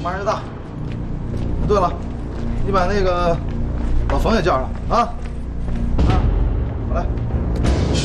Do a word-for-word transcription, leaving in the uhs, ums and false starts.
马上就到。对了，你把那个老冯也叫上啊啊，好嘞。